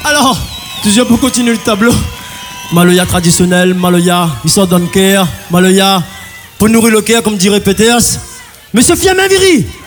Alors, toujours pour continuer le tableau. Maloya traditionnel, Maloya, histoire d'un cœur, Maloya, pour nourrir le cœur, comme dirait Peters. Monsieur Fiamin Viri.